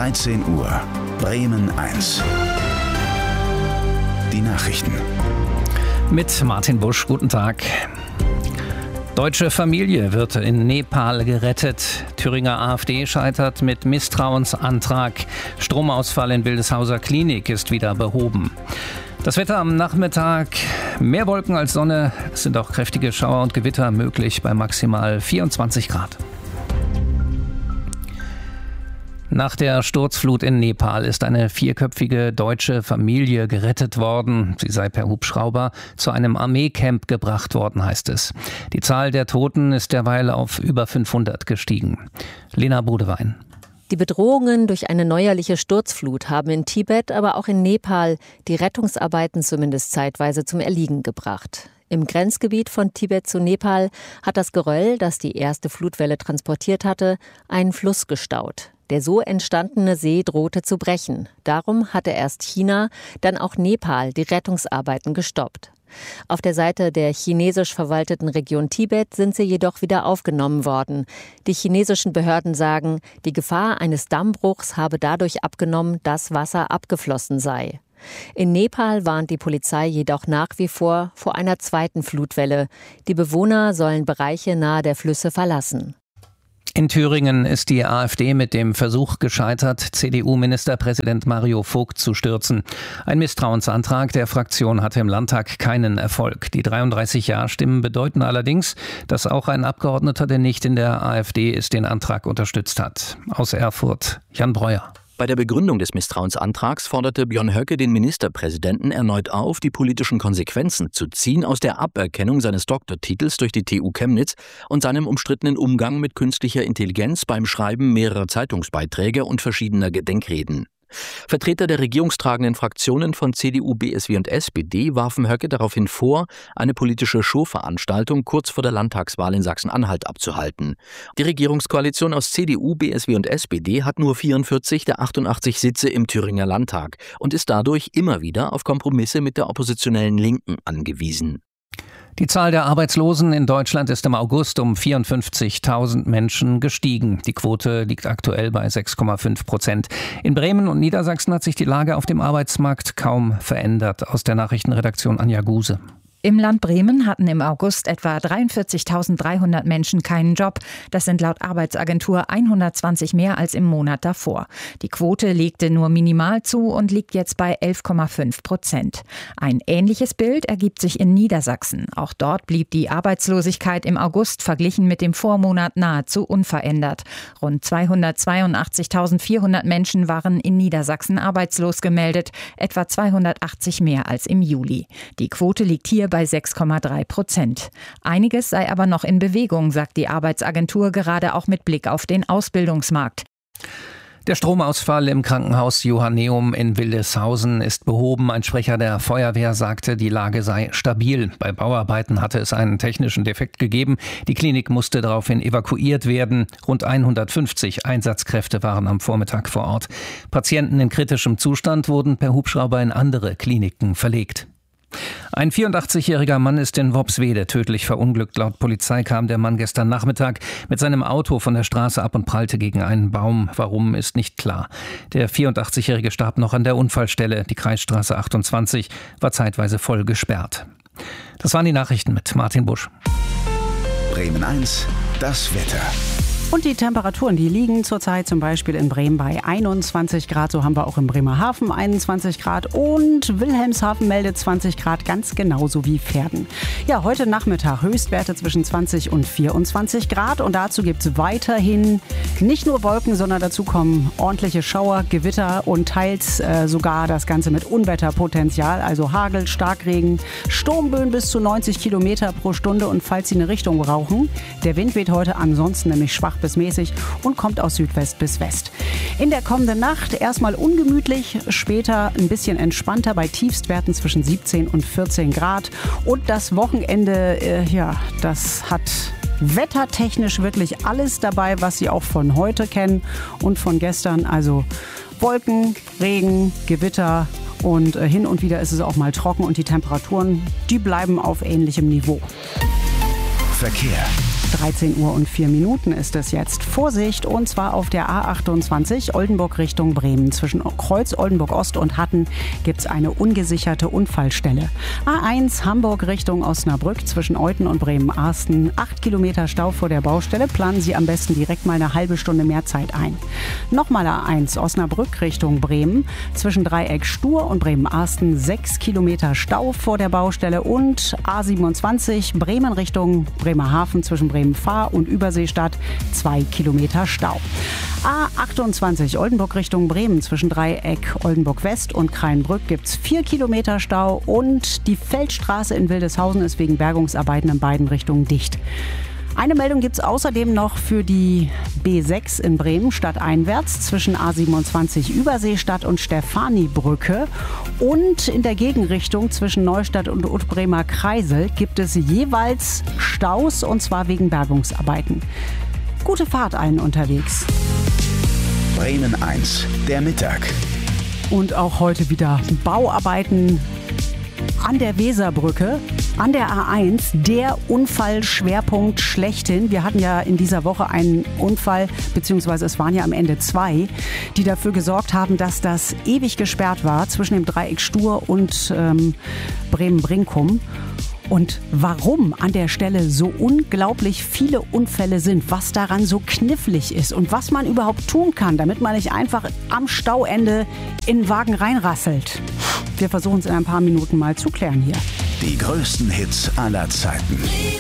13 Uhr, Bremen 1. Die Nachrichten. Mit Martin Busch, guten Tag. Deutsche Familie wird in Nepal gerettet. Thüringer AfD scheitert mit Misstrauensantrag. Stromausfall in Wildeshauser Klinik ist wieder behoben. Das Wetter am Nachmittag: mehr Wolken als Sonne. Es sind auch kräftige Schauer und Gewitter möglich bei maximal 24 Grad. Nach der Sturzflut in Nepal ist eine vierköpfige deutsche Familie gerettet worden. Sie sei per Hubschrauber zu einem Armeecamp gebracht worden, heißt es. Die Zahl der Toten ist derweil auf über 500 gestiegen. Lena Bodewein. Die Bedrohungen durch eine neuerliche Sturzflut haben in Tibet, aber auch in Nepal die Rettungsarbeiten zumindest zeitweise zum Erliegen gebracht. Im Grenzgebiet von Tibet zu Nepal hat das Geröll, das die erste Flutwelle transportiert hatte, einen Fluss gestaut. Der so entstandene See drohte zu brechen. Darum hatte erst China, dann auch Nepal die Rettungsarbeiten gestoppt. Auf der Seite der chinesisch verwalteten Region Tibet sind sie jedoch wieder aufgenommen worden. Die chinesischen Behörden sagen, die Gefahr eines Dammbruchs habe dadurch abgenommen, dass Wasser abgeflossen sei. In Nepal warnt die Polizei jedoch nach wie vor einer zweiten Flutwelle. Die Bewohner sollen Bereiche nahe der Flüsse verlassen. In Thüringen ist die AfD mit dem Versuch gescheitert, CDU-Ministerpräsident Mario Vogt zu stürzen. Ein Misstrauensantrag der Fraktion hatte im Landtag keinen Erfolg. Die 33 Ja-Stimmen bedeuten allerdings, dass auch ein Abgeordneter, der nicht in der AfD ist, den Antrag unterstützt hat. Aus Erfurt, Jan Breuer. Bei der Begründung des Misstrauensantrags forderte Björn Höcke den Ministerpräsidenten erneut auf, die politischen Konsequenzen zu ziehen aus der Aberkennung seines Doktortitels durch die TU Chemnitz und seinem umstrittenen Umgang mit künstlicher Intelligenz beim Schreiben mehrerer Zeitungsbeiträge und verschiedener Gedenkreden. Vertreter der regierungstragenden Fraktionen von CDU, BSW und SPD warfen Höcke daraufhin vor, eine politische Showveranstaltung kurz vor der Landtagswahl in Sachsen-Anhalt abzuhalten. Die Regierungskoalition aus CDU, BSW und SPD hat nur 44 der 88 Sitze im Thüringer Landtag und ist dadurch immer wieder auf Kompromisse mit der oppositionellen Linken angewiesen. Die Zahl der Arbeitslosen in Deutschland ist im August um 54.000 Menschen gestiegen. Die Quote liegt aktuell bei 6,5%. In Bremen und Niedersachsen hat sich die Lage auf dem Arbeitsmarkt kaum verändert. Aus der Nachrichtenredaktion Anja Guse. Im Land Bremen hatten im August etwa 43.300 Menschen keinen Job. Das sind laut Arbeitsagentur 120 mehr als im Monat davor. Die Quote legte nur minimal zu und liegt jetzt bei 11,5%. Ein ähnliches Bild ergibt sich in Niedersachsen. Auch dort blieb die Arbeitslosigkeit im August verglichen mit dem Vormonat nahezu unverändert. Rund 282.400 Menschen waren in Niedersachsen arbeitslos gemeldet, etwa 280 mehr als im Juli. Die Quote liegt hier bei 6,3%. Einiges sei aber noch in Bewegung, sagt die Arbeitsagentur, gerade auch mit Blick auf den Ausbildungsmarkt. Der Stromausfall im Krankenhaus Johanneum in Wildeshausen ist behoben. Ein Sprecher der Feuerwehr sagte, die Lage sei stabil. Bei Bauarbeiten hatte es einen technischen Defekt gegeben. Die Klinik musste daraufhin evakuiert werden. Rund 150 Einsatzkräfte waren am Vormittag vor Ort. Patienten in kritischem Zustand wurden per Hubschrauber in andere Kliniken verlegt. Ein 84-jähriger Mann ist in Worpswede tödlich verunglückt. Laut Polizei kam der Mann gestern Nachmittag mit seinem Auto von der Straße ab und prallte gegen einen Baum. Warum, ist nicht klar. Der 84-jährige starb noch an der Unfallstelle. Die Kreisstraße 28 war zeitweise voll gesperrt. Das waren die Nachrichten mit Martin Busch. Bremen 1, das Wetter. Und die Temperaturen, die liegen zurzeit zum Beispiel in Bremen bei 21 Grad. So haben wir auch in Bremerhaven 21 Grad. Und Wilhelmshaven meldet 20 Grad, ganz genauso wie Verden. Ja, heute Nachmittag Höchstwerte zwischen 20 und 24 Grad. Und dazu gibt es weiterhin nicht nur Wolken, sondern dazu kommen ordentliche Schauer, Gewitter und teils sogar das Ganze mit Unwetterpotenzial. Also Hagel, Starkregen, Sturmböen bis zu 90 Kilometer pro Stunde. Und falls Sie eine Richtung brauchen, der Wind weht heute ansonsten nämlich schwach bis mäßig und kommt aus Südwest bis West. In der kommenden Nacht erstmal ungemütlich, später ein bisschen entspannter bei Tiefstwerten zwischen 17 und 14 Grad. Und das Wochenende, das hat wettertechnisch wirklich alles dabei, was Sie auch von heute kennen und von gestern. Also Wolken, Regen, Gewitter und hin und wieder ist es auch mal trocken und die Temperaturen, die bleiben auf ähnlichem Niveau. Verkehr. 13:04 ist es jetzt. Vorsicht, und zwar auf der A28 Oldenburg Richtung Bremen. Zwischen Kreuz Oldenburg Ost und Hatten gibt es eine ungesicherte Unfallstelle. A1 Hamburg Richtung Osnabrück zwischen Euthen und Bremen-Arsten. 8 Kilometer Stau vor der Baustelle. Planen Sie am besten direkt mal eine halbe Stunde mehr Zeit ein. Nochmal A1 Osnabrück Richtung Bremen. Zwischen Dreieck Stur und Bremen-Arsten 6 Kilometer Stau vor der Baustelle. Und A27 Bremen Richtung Bremerhaven zwischen Bremen-Fahr und Überseestadt 2 Kilometer Stau. A28 Oldenburg Richtung Bremen zwischen Dreieck Oldenburg West und Kreinbrück gibt es 4 Kilometer Stau und die Feldstraße in Wildeshausen ist wegen Bergungsarbeiten in beiden Richtungen dicht. Eine Meldung gibt es außerdem noch für die B6 in Bremen stadteinwärts zwischen A27 Überseestadt und Stefanibrücke. Und in der Gegenrichtung zwischen Neustadt und Utbremer Kreisel gibt es jeweils Staus, und zwar wegen Bergungsarbeiten. Gute Fahrt allen unterwegs. Bremen 1, der Mittag. Und auch heute wieder Bauarbeiten an der Weserbrücke, an der A1, der Unfallschwerpunkt schlechthin. Wir hatten ja in dieser Woche einen Unfall, beziehungsweise es waren ja am Ende 2, die dafür gesorgt haben, dass das ewig gesperrt war zwischen dem Dreieck Stur und Bremen-Brinkum. Und warum an der Stelle so unglaublich viele Unfälle sind, was daran so knifflig ist und was man überhaupt tun kann, damit man nicht einfach am Stauende in den Wagen reinrasselt. Wir versuchen es in ein paar Minuten mal zu klären hier. Die größten Hits aller Zeiten.